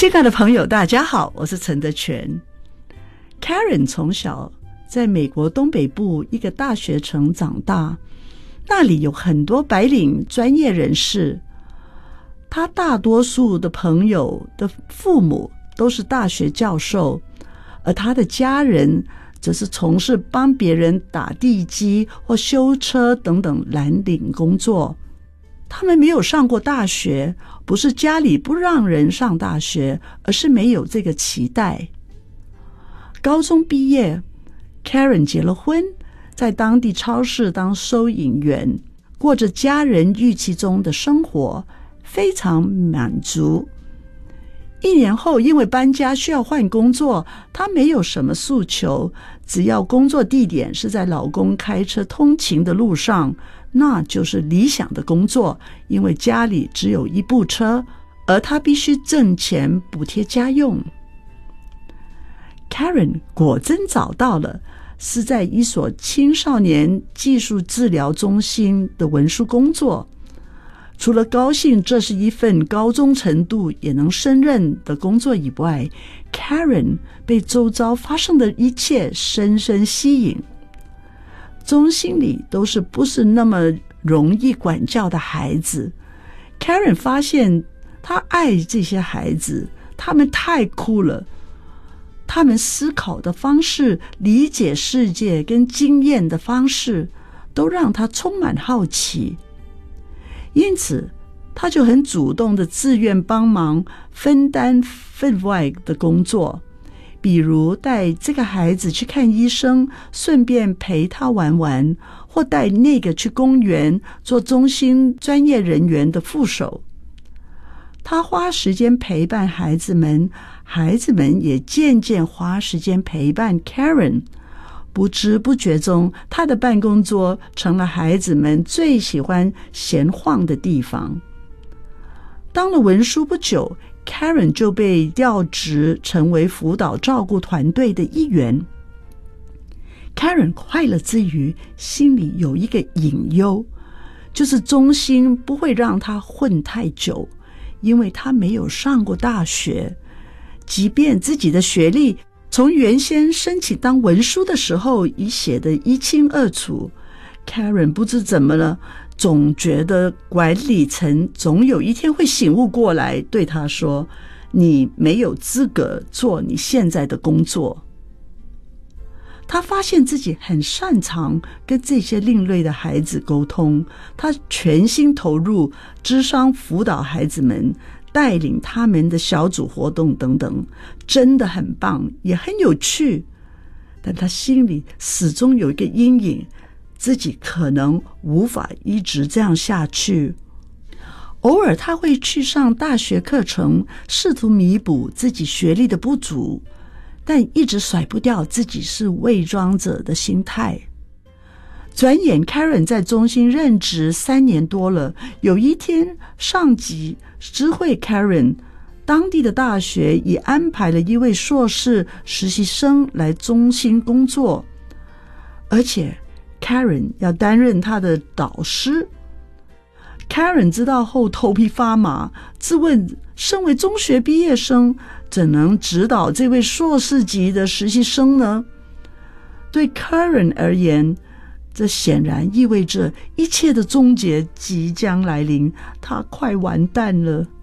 亲爱的朋友，大家好，我是陈德全。Karen 从小在美国东北部一个大学城长大，那里有很多白领专业人士。他大多数的朋友的父母都是大学教授，而他的家人则是从事帮别人打地基或修车等等蓝领工作。他们没有上过大学，不是家里不让人上大学，而是没有这个期待。高中毕业， Karen 结了婚，在当地超市当收银员，过着家人预期中的生活，非常满足。1年后，因为搬家需要换工作，她没有什么诉求，只要工作地点是在老公开车通勤的路上，那就是理想的工作，因为家里只有1部车，而她必须挣钱补贴家用。Karen 果真找到了，是在一所青少年技术治疗中心的文书工作。除了高兴这是一份高中程度也能胜任的工作以外， Karen 被周遭发生的一切深深吸引。中心里都是不是那么容易管教的孩子， Karen 发现她爱这些孩子，他们太酷了，他们思考的方式、理解世界跟经验的方式都让她充满好奇。因此他就很主动的自愿帮忙分担分外的工作，比如带这个孩子去看医生，顺便陪他玩玩，或带那个去公园做中心专业人员的副手。他花时间陪伴孩子们，孩子们也渐渐花时间陪伴 Karen。不知不觉中，他的办公桌成了孩子们最喜欢闲晃的地方。当了文书不久， Karen 就被调职成为辅导照顾团队的一员。Karen 快乐之余，心里有一个隐忧，就是中心不会让他混太久，因为他没有上过大学。即便自己的学历从原先申请当文书的时候已写得一清二楚， Karen 不知怎么了，总觉得管理层总有一天会醒悟过来，对他说，你没有资格做你现在的工作。他发现自己很擅长跟这些另类的孩子沟通，他全心投入諮商辅导孩子们，带领他们的小组活动等等，真的很棒，也很有趣。但他心里始终有一个阴影，自己可能无法一直这样下去。偶尔他会去上大学课程，试图弥补自己学历的不足，但一直甩不掉自己是伪装者的心态。转眼 Karen 在中心任职3年多了，有一天上级知会 Karen， 当地的大学已安排了一位硕士实习生来中心工作，而且 Karen 要担任他的导师。 Karen 知道后头皮发麻，自问身为中学毕业生，怎能指导这位硕士级的实习生呢？对 Karen 而言，这显然意味着一切的终结即将来临，他快完蛋了。